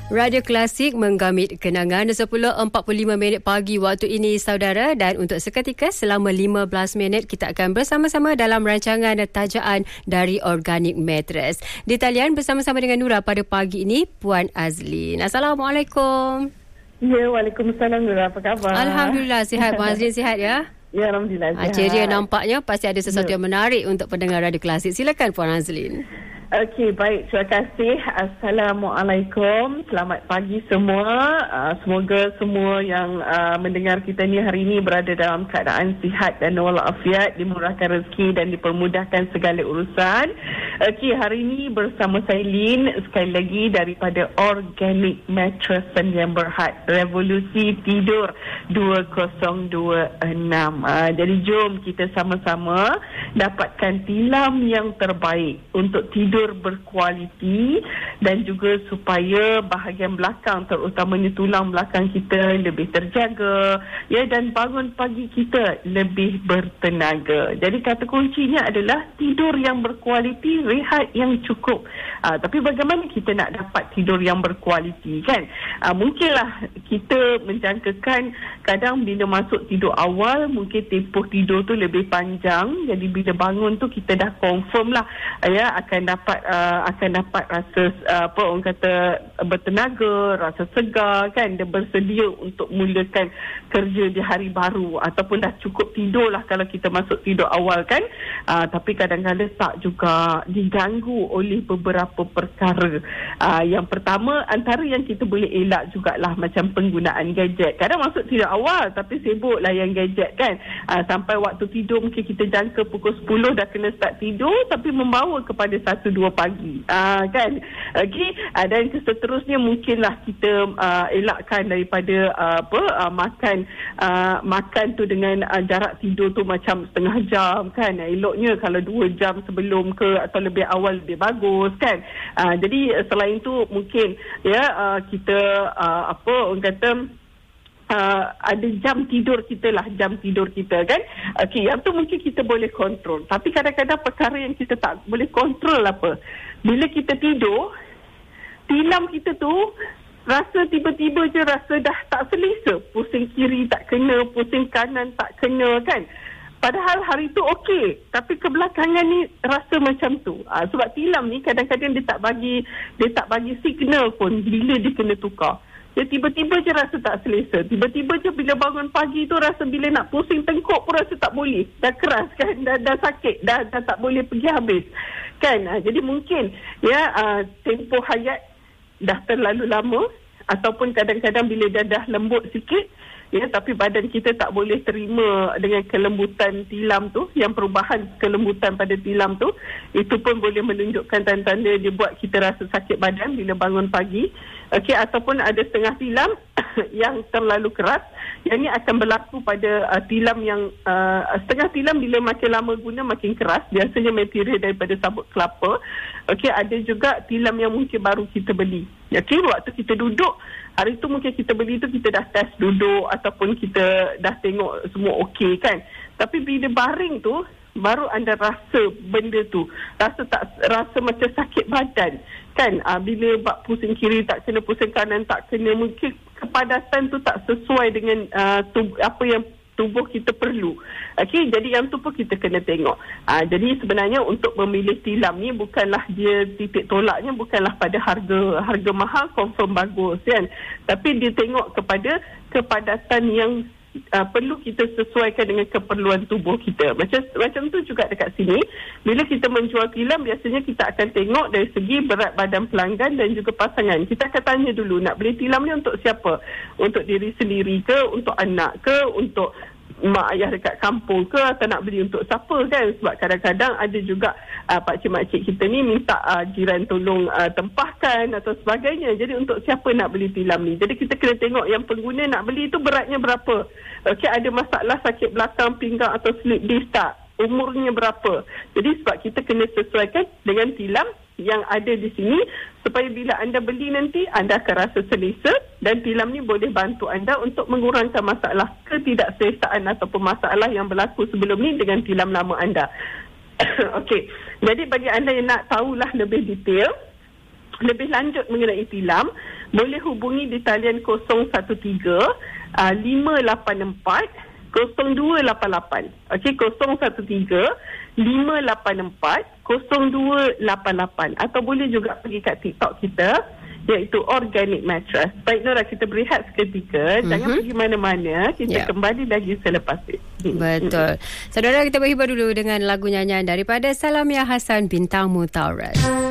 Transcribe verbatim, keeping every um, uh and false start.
Radio Klasik menggamit kenangan sepuluh empat puluh lima minit pagi waktu ini saudara, dan untuk seketika selama lima belas minit kita akan bersama-sama dalam rancangan tajaan dari Organic Mattress. Di talian bersama-sama dengan Nura pada pagi ini Puan Azlin. Assalamualaikum. Ya, Waalaikumsalam Nura, apa khabar? Alhamdulillah sihat. Puan Azlin sihat ya? Ya, Alhamdulillah sihat. Ceria nampaknya, pasti ada sesuatu ya. yang menarik untuk pendengar Radio Klasik. Silakan Puan Azlin. Okey, baik. Terima kasih. Assalamualaikum. Selamat pagi semua. Uh, semoga semua yang uh, mendengar kita ni hari ini berada dalam keadaan sihat dan walafiat, dimurahkan rezeki dan dipermudahkan segala urusan. Okey, hari ini bersama saya Lin, sekali lagi daripada Organic Mattress yang Berhad, Revolusi Tidur dua kosong dua enam. Uh, jadi jom kita sama-sama dapatkan tilam yang terbaik untuk tidur berkualiti dan juga supaya bahagian belakang, terutamanya tulang belakang kita lebih terjaga, ya, dan bangun pagi kita lebih bertenaga. Jadi kata kuncinya adalah tidur yang berkualiti, rehat yang cukup. Aa, tapi bagaimana kita nak dapat tidur yang berkualiti, kan? Aa, mungkinlah kita menjangkakan kadang bila masuk tidur awal mungkin tempoh tidur tu lebih panjang, jadi bila bangun tu kita dah confirm lah, ya, akan dapat Uh, akan dapat rasa uh, apa orang kata bertenaga, rasa segar, kan, dia bersedia untuk mulakan kerja di hari baru, ataupun dah cukup tidur lah kalau kita masuk tidur awal, kan. Uh, tapi kadang-kadang tak juga, diganggu oleh beberapa perkara. Uh, yang pertama, antara yang kita boleh elak jugalah macam penggunaan gadget. Kadang masuk tidur awal tapi sibuk layan gadget, kan. Uh, sampai waktu tidur mungkin kita jangka pukul sepuluh dah kena start tidur, tapi membawa kepada satu dua pagi, uh, kan. Okey, uh, dan seterusnya mungkinlah kita uh, elakkan daripada uh, apa uh, makan uh, makan tu dengan uh, jarak tidur tu macam setengah jam, kan. Eloknya kalau dua jam sebelum ke atau lebih awal lebih bagus, kan. Uh, jadi selain tu mungkin, ya, uh, kita uh, apa orang kata Uh, ada jam tidur kita lah, jam tidur kita, kan. Okey, yang tu mungkin kita boleh kontrol. Tapi kadang-kadang perkara yang kita tak boleh kontrol apa? Bila kita tidur, tilam kita tu rasa tiba-tiba je rasa dah tak selesa. Pusing kiri tak kena, pusing kanan tak kena, kan. Padahal hari tu okey, tapi kebelakangan ni rasa macam tu. Uh, sebab tilam ni kadang-kadang dia tak bagi dia tak bagi signal pun bila dia kena tukar. Dia tiba-tiba je rasa tak selesa. Tiba-tiba je bila bangun pagi tu rasa bila nak pusing tengkuk pun rasa tak boleh. Dah keras, kan. Dah, dah sakit. Dah, dah tak boleh pergi habis, kan. Ha, jadi mungkin, ya, uh, tempoh hayat dah terlalu lama, ataupun kadang-kadang bila dah, dah lembut sikit, ya, tapi badan kita tak boleh terima dengan kelembutan tilam tu, yang perubahan kelembutan pada tilam tu, itu pun boleh menunjukkan tanda-tanda dia buat kita rasa sakit badan bila bangun pagi. Okey, ataupun ada setengah tilam yang terlalu keras. Yang ni akan berlaku pada uh, tilam yang uh, setengah tilam bila makin lama guna makin keras, biasanya material daripada sabut kelapa. Okey, ada juga tilam yang mungkin baru kita beli. Okey, waktu kita duduk hari tu mungkin kita beli tu kita dah test duduk, ataupun kita dah tengok semua okey, kan. Tapi bila baring tu baru anda rasa benda tu, rasa tak rasa macam sakit badan, kan. Uh, bila bak pusing kiri tak kena, pusing kanan tak kena, mungkin kepadatan tu tak sesuai dengan uh, tub, apa yang tubuh kita perlu. Okey, jadi yang tu pun kita kena tengok. Uh, jadi sebenarnya untuk memilih tilam ni bukanlah dia titik tolaknya bukanlah pada harga harga mahal confirm bagus, kan. Tapi dia tengok kepada kepadatan yang Uh, perlu kita sesuaikan dengan keperluan tubuh kita. Macam macam tu juga dekat sini. Bila kita menjual tilam, biasanya kita akan tengok dari segi berat badan pelanggan dan juga pasangan. Kita akan tanya dulu, nak beli tilam ni untuk siapa? Untuk diri sendiri ke? Untuk anak ke? Untuk mak ayah dekat kampung ke, atau nak beli untuk siapa, kan. Sebab kadang-kadang ada juga uh, pakcik-makcik kita ni minta uh, jiran tolong uh, tempahkan atau sebagainya. Jadi untuk siapa nak beli tilam ni? Jadi kita kena tengok yang pengguna nak beli tu beratnya berapa. Okey, ada masalah sakit belakang, pinggang atau slip disc tak? Umurnya berapa? Jadi sebab kita kena sesuaikan dengan tilam yang ada di sini, supaya bila anda beli nanti anda akan rasa selesa, dan tilam ni boleh bantu anda untuk mengurangkan masalah ketidakselesaan ataupun masalah yang berlaku sebelum ni dengan tilam lama anda. Okey, jadi bagi anda yang nak tahulah lebih detail, lebih lanjut mengenai tilam, boleh hubungi di talian kosong satu tiga lima lapan empat kosong dua lapan lapan. Okey, kosong satu tiga lima lapan empat kosong dua lapan lapan. Atau boleh juga pergi kat TikTok kita, iaitu Organic Mattress. Baik Nora, kita berehat seketika. Mm-hmm. Jangan pergi mana-mana. Kita yeah. kembali lagi selepas ini. Betul. Saudara, kita berhibur dulu dengan lagu nyanyian daripada Salamia Hassan Bintang Mutawrat.